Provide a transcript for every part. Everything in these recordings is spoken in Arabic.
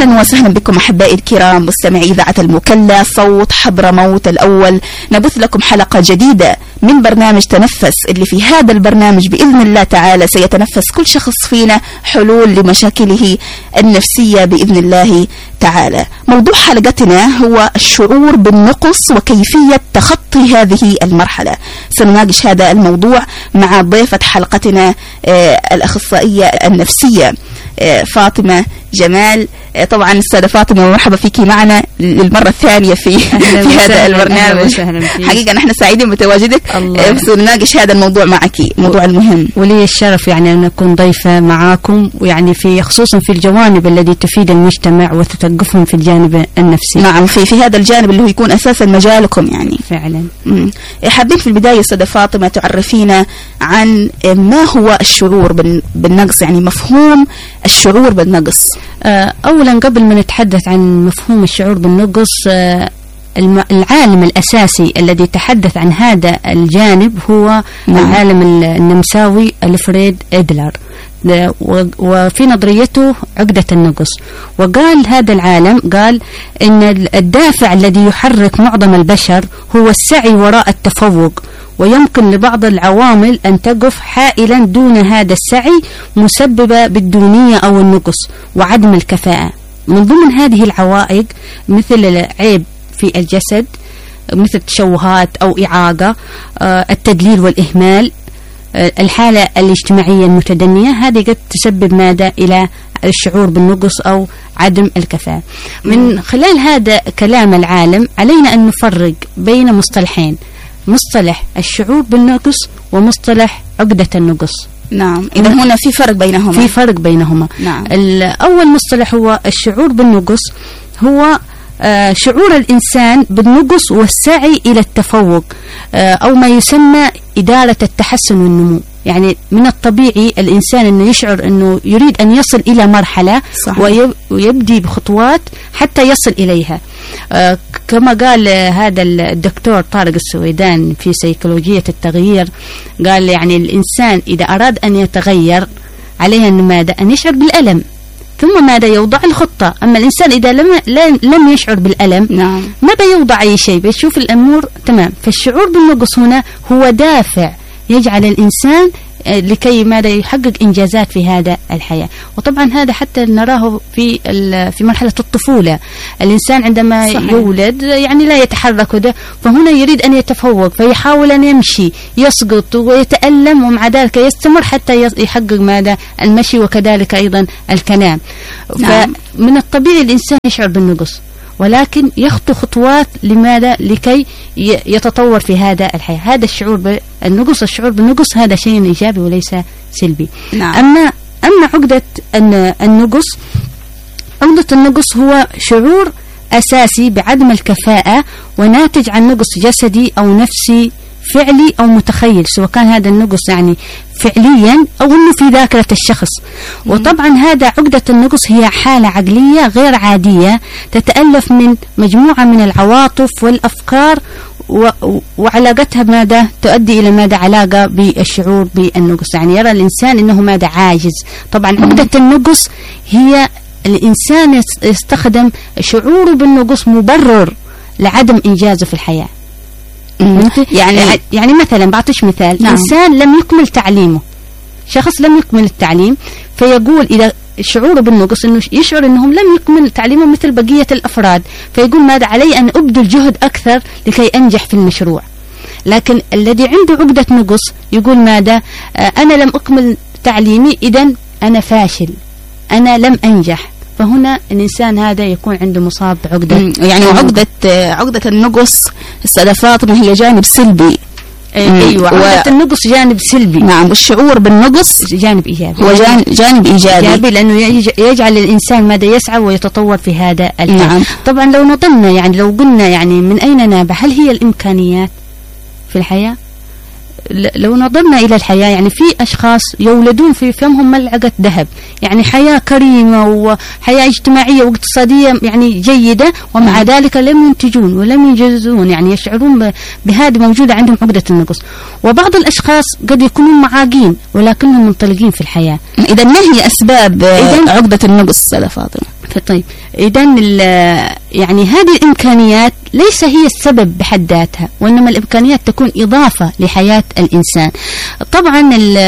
أهلا وسهلا بكم أحبائي الكرام مستمعي إذاعة المكلا صوت حضرموت الأول. نبث لكم حلقة جديدة من برنامج تنفس، اللي في هذا البرنامج بإذن الله تعالى سيتنفس كل شخص فينا حلول لمشاكله النفسية بإذن الله تعالى. موضوع حلقتنا هو الشعور بالنقص وكيفية تخطي هذه المرحلة. سنناقش هذا الموضوع مع ضيفة حلقتنا الأخصائية النفسية فاطمة جمال. طبعا السادة فاطمة مرحبا فيكي معنا للمرة الثانية في هذا البرنامج. حقيقة نحن سعيدين بتواجدك، نناقش هذا الموضوع معك، موضوع المهم. ولي الشرف يعني أن أكون ضيفة معاكم، ويعني خصوصا في الجوانب التي تفيد المجتمع وتثقفهم في الجانب النفسي. نعم، في هذا الجانب اللي هو يكون أساسا مجالكم يعني. فعلا. حابين في البداية السادة فاطمة تعرفينا عن ما هو الشعور بالنقص، يعني مفهوم الشعور بالنقص. أولا قبل ما نتحدث عن مفهوم الشعور بالنقص، العالم الأساسي الذي تحدث عن هذا الجانب هو العالم النمساوي ألفريد إدلر، وفي نظريته عقدة النقص. وقال هذا العالم قال إن الدافع الذي يحرك معظم البشر هو السعي وراء التفوق، ويمكن لبعض العوامل أن تقف حائلا دون هذا السعي، مسببة بالدونية أو النقص وعدم الكفاءة. من ضمن هذه العوائق مثل العيب في الجسد، مثل التشوهات أو إعاقة، التدليل والإهمال، الحالة الاجتماعية المتدنية، هذه قد تسبب ماذا إلى الشعور بالنقص أو عدم الكفاءة. من خلال هذا كلام العالم علينا أن نفرق بين مصطلحين: مصطلح الشعور بالنقص ومصطلح عقدة النقص. نعم، إذا هنا في فرق بينهما. في فرق بينهما. نعم. الأول مصطلح هو الشعور بالنقص، هو شعور الإنسان بالنقص والسعي إلى التفوق، أو ما يسمى إدارة التحسن والنمو. يعني من الطبيعي الإنسان أنه يشعر أنه يريد أن يصل إلى مرحلة ويبدي بخطوات حتى يصل إليها. كما قال هذا الدكتور طارق السويدان في سيكولوجية التغيير، قال يعني الإنسان إذا أراد أن يتغير عليه أن يشعر بالألم، ثم ماذا يوضع الخطة. أما الإنسان إذا لم يشعر بالألم، نعم، ما بيوضع أي شيء، بيشوف الأمور تمام. فالشعور بالنقص هنا هو دافع يجعل الإنسان لكي ماذا يحقق إنجازات في هذا الحياة. وطبعا هذا حتى نراه في مرحلة الطفولة. الإنسان عندما يولد يعني لا يتحرك ده، فهنا يريد أن يتفوق، فيحاول أن يمشي، يسقط ويتألم، ومع ذلك يستمر حتى يحقق ماذا المشي، وكذلك أيضا الكلام. نعم. فمن الطبيعي الإنسان يشعر بالنقص، ولكن يخطو خطوات لماذا؟ لكي يتطور في هذا الحياة. هذا الشعور بالنقص، الشعور بالنقص هذا شيء إيجابي وليس سلبي. نعم. أما عقدة النقص، عقدة النقص هو شعور أساسي بعدم الكفاءة، وناتج عن نقص جسدي أو نفسي فعلي أو متخيل، سواء كان هذا النقص يعني فعليا أو أنه في ذاكرة الشخص. وطبعا هذا عقدة النقص هي حالة عقلية غير عادية تتألف من مجموعة من العواطف والأفكار، وعلاقتها ماذا تؤدي إلى ماذا علاقة بالشعور بالنقص. يعني يرى الإنسان أنه ماذا عاجز. طبعا عقدة النقص هي الإنسان يستخدم شعوره بالنقص مبرر لعدم إنجازه في الحياة. يعني مثلا بعطيش مثال. نعم. إنسان لم يكمل تعليمه، شخص لم يكمل التعليم، فيقول إذا شعوره بالنقص إنه يشعر إنهم لم يكمل تعليمه مثل بقية الأفراد، فيقول ماذا علي أن أبذل جهد أكثر لكي أنجح في المشروع. لكن الذي عنده عقدة نقص يقول ماذا؟ أنا لم أكمل تعليمي، إذن أنا فاشل، أنا لم أنجح. فهنا الإنسان هذا يكون عنده مصاب بعقدة. يعني عقدة النقص السادة فاطمة هي جانب سلبي. أيوة، عقدة النقص جانب سلبي. نعم، والشعور بالنقص جانب إيجابي. هو جانب إيجابي لأنه يجعل الإنسان ماذا يسعى ويتطور في هذا الحال. نعم. طبعا لو نظرنا يعني لو قلنا يعني من أين نابع، هل هي الإمكانيات في الحياة؟ لو نظرنا إلى الحياة يعني في أشخاص يولدون في فمهم ملعقة ذهب، يعني حياة كريمة وحياة اجتماعية واقتصادية يعني جيدة، ومع ذلك لم ينتجون ولم ينجزون، يعني يشعرون بهذه موجودة عندهم عقدة النقص. وبعض الأشخاص قد يكونون معاقين ولكنهم منطلقين في الحياة. إذا ما هي أسباب عقدة النقص سادة فاطمة؟ طيب إذا يعني هذه الإمكانيات ليس هي السبب بحد ذاتها، وإنما الإمكانيات تكون إضافة لحياة الإنسان. طبعا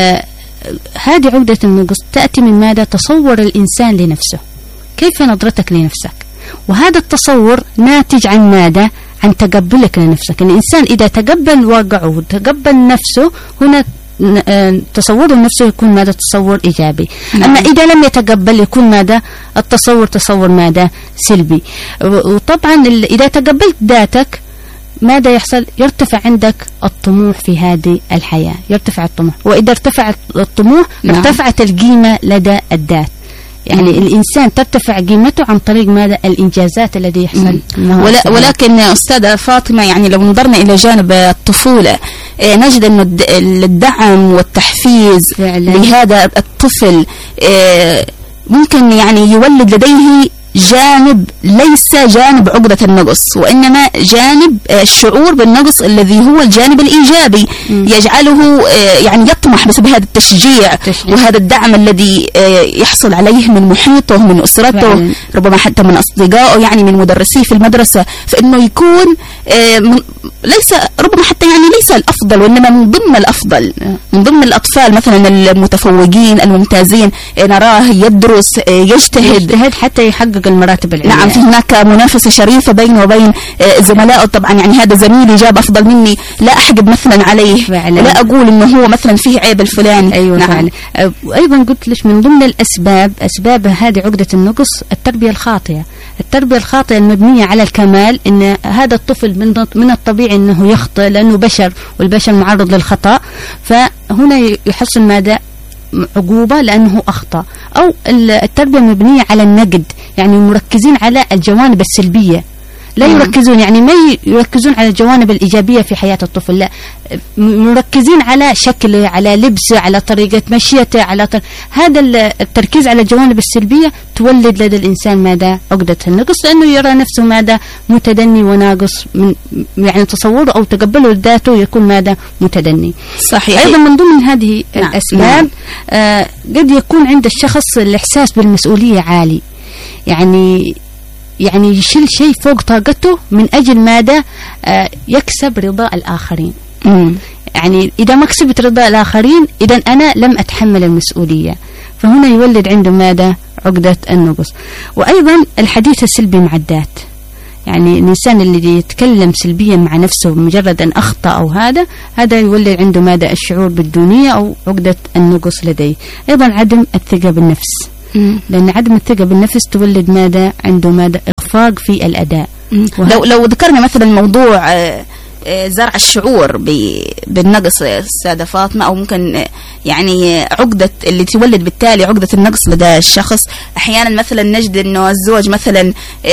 هذه عقدة النقص تأتي من ماذا؟ تصور الإنسان لنفسه، كيف نظرتك لنفسك، وهذا التصور ناتج عن ماذا؟ عن تقبلك لنفسك. الإنسان إذا تقبل واقعه وتقبل نفسه، هنا تصوره لنفسه يكون ماذا؟ تصور إيجابي. أما إذا لم يتقبل يكون ماذا؟ التصور تصور ماذا؟ سلبي. وطبعا إذا تقبلت ذاتك ماذا يحصل؟ يرتفع عندك الطموح في هذه الحياة، يرتفع الطموح، وإذا ارتفع الطموح ارتفعت القيمة لدى الذات. يعني الإنسان ترتفع قيمته عن طريق ماذا؟ الإنجازات الذي يحصل. ولكن أستاذة فاطمة، يعني لو نظرنا إلى جانب الطفولة نجد أن الدعم والتحفيز لهذا الطفل ممكن يعني يولد لديه جانب ليس جانب عقدة النقص، وإنما جانب الشعور بالنقص الذي هو الجانب الإيجابي يجعله يعني يطمح بسبب هذا التشجيع وهذا الدعم الذي يحصل عليه من محيطه، من أسرته، ربما حتى من أصدقائه، يعني من مدرسيه في المدرسة، فإنه يكون ليس ربما حتى يعني ليس الأفضل، وإنما من ضمن الأفضل، من ضمن الأطفال مثلا المتفوقين الممتازين نراه يدرس يجتهد حتى يحقق المراتب العليا. نعم، في هناك منافسة شريفة بينه وبين زملائه. طبعا يعني هذا زميلي جاب أفضل مني، لا أحقد مثلا عليه فعلا. لا أقول إنه هو مثلا فيه عيب الفلاني. أيوة نعم. فعلا. أيضا قلت لك من ضمن أسباب هذه عقدة النقص التربية الخاطئة. التربية الخاطئة المبنية على الكمال، إن هذا الطفل من الطبيعي أنه يخطئ لأنه بشر، والبشر معرض للخطأ، فهنا يحصل ماذا؟ عقوبة لأنه أخطأ. أو التربية مبنية على النقد، يعني مركزين على الجوانب السلبية، لا يركزون، يعني ما يركزون على الجوانب الإيجابية في حياة الطفل، لا، مركزين على شكله، على لبسه، على طريقة مشيته، هذا التركيز على الجوانب السلبية تولد لدى الإنسان ماذا؟ عقدة النقص، لأنه يرى نفسه ماذا؟ متدني وناقص، من يعني تصوره أو تقبله لذاته يكون ماذا؟ متدني. صحيح. أيضا من ضمن هذه الأسباب قد يكون عند الشخص الإحساس بالمسؤولية عالي، يعني يشيل شيء فوق طاقته من أجل ماذا؟ يكسب رضاء الآخرين. يعني إذا ما كسبت رضاء الآخرين إذا أنا لم أتحمل المسؤولية، فهنا يولد عنده ماذا؟ عقدة النقص. وأيضا الحديث السلبي مع الذات، يعني الإنسان اللي يتكلم سلبيا مع نفسه مجرد أن أخطأ أو هذا يولد عنده ماذا؟ الشعور بالدونية أو عقدة النقص لديه. أيضا عدم الثقة بالنفس، لأن عدم الثقة بالنفس تولد ماذا؟ عنده ماذا؟ إخفاق في الأداء. لو ذكرنا مثلا موضوع زرع الشعور بالنقص أستاذة فاطمة، أو ممكن يعني عقدة اللي تولد بالتالي عقدة النقص لدى الشخص، أحيانا مثلا نجد أنه الزوج مثلا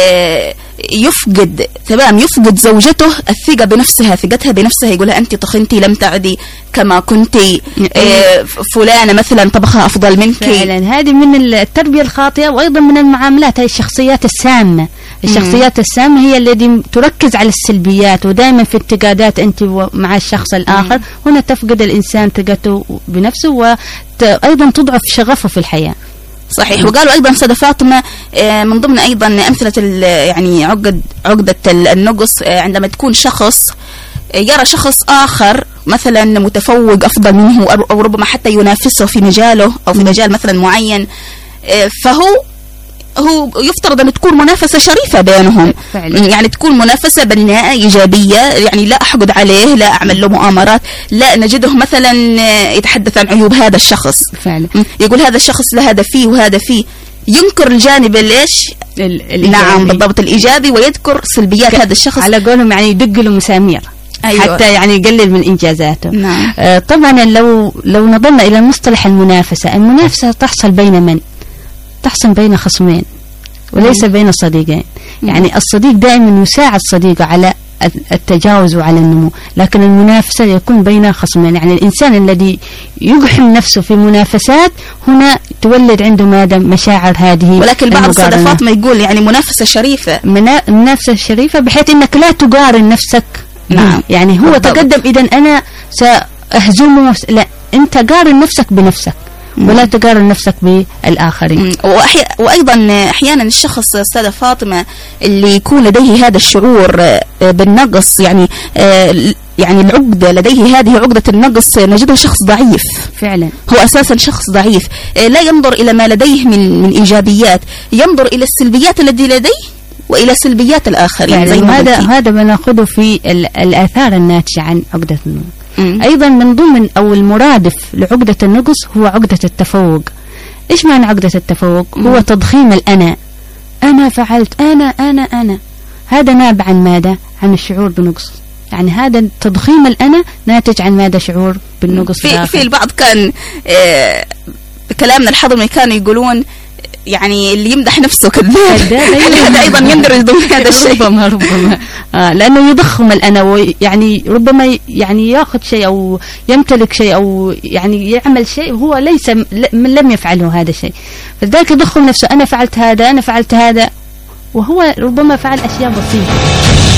يفقد زوجته الثقة بنفسها، ثقتها بنفسها، يقولها أنت تخنتي، لم تعدي كما كنتي، فلانة مثلا طبخها أفضل منك. فعلا هذه من التربية الخاطئة. وأيضا من المعاملات، هذه الشخصيات السامة. الشخصيات السامة هي التي تركز على السلبيات ودائما في انتقادات أنت مع الشخص الآخر. هنا تفقد الإنسان ثقته بنفسه، وأيضا تضعف شغفه في الحياة. صحيح. وقالوا أيضا سيدة فاطمة من ضمن أيضا أمثلة يعني عقدة النقص، عندما تكون شخص يرى شخص آخر مثلا متفوق أفضل منه، أو ربما حتى ينافسه في مجاله أو في مجال مثلا معين، فهو يفترض أن تكون منافسة شريفة بينهم فعلا. يعني تكون منافسة بناءة إيجابية، يعني لا أحقد عليه، لا أعمل له مؤامرات، لا نجده مثلا يتحدث عن عيوب هذا الشخص فعلا. يقول هذا الشخص له هذا فيه وهذا فيه، ينكر الجانب نعم بالضبط الإيجابي، ويذكر سلبيات هذا الشخص، على قولهم يعني يدق له مسامير. أيوة. حتى يعني يقلل من إنجازاته. نعم. طبعا لو نظرنا إلى مصطلح المنافسة تحصل بين من؟ تحصل بين خصمين وليس بين صديقين. يعني الصديق دائما يساعد صديقه على التجاوز وعلى النمو، لكن المنافسة يكون بين خصمين. يعني الإنسان الذي يقحم نفسه في منافسات هنا تولد عنده ماذا؟ مشاعر هذه. ولكن بعض الصدفات ما يقول يعني منافسة شريفة، منافسة شريفة بحيث أنك لا تقارن نفسك. نعم. يعني هو بالضبط. تقدم إذا أنا سأهزمه، لا، أنت قارن نفسك بنفسك، ولا تقارن نفسك بالآخرين. وأيضا أحيانا الشخص أستاذة فاطمة اللي يكون لديه هذا الشعور بالنقص، يعني العقدة لديه هذه عقدة النقص، نجده شخص ضعيف فعلا، هو أساسا شخص ضعيف، لا ينظر إلى ما لديه من إيجابيات، ينظر إلى السلبيات التي لديه وإلى سلبيات الآخرين. زي ما هذا بناخذه في الآثار الناتجة عن عقدة النقص. أيضا من ضمن أو المرادف لعقدة النقص هو عقدة التفوق. إيش معنى عقدة التفوق؟ هو تضخيم الأنا، أنا فعلت، أنا هذا نابع عن ماذا؟ عن الشعور بنقص. يعني هذا تضخيم الأنا ناتج عن ماذا؟ شعور بالنقص. في البعض كان بكلامنا الحضرمي كانوا يقولون يعني اللي يمدح نفسه كذاب. هذا أيضا يندرج ضمن هذا الشيء. ربما لأنه يضخم الأنا، ويعني ربما يعني يأخذ شيء أو يمتلك شيء أو يعني يعمل شيء هو ليس لم يفعله هذا الشيء، فذلك يضخم نفسه، أنا فعلت هذا، أنا فعلت هذا، وهو ربما فعل أشياء بسيطة.